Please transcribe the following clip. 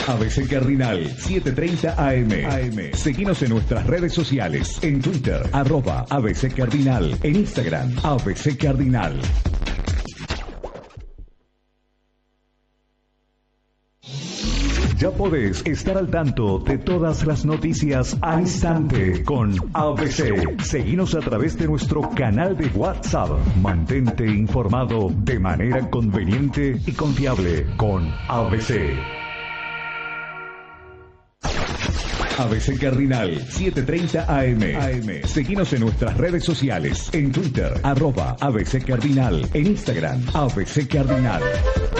ABC Cardinal 7:30 AM. Seguinos en nuestras redes sociales. En Twitter, @ABC Cardinal. En Instagram, ABC Cardinal. Ya podés estar al tanto de todas las noticias al instante con ABC. Seguinos a través de nuestro canal de WhatsApp. Mantente informado de manera conveniente y confiable con ABC. ABC Cardinal 7:30 AM. Seguinos en nuestras redes sociales. En Twitter, @ABC Cardinal. En Instagram, ABC Cardinal.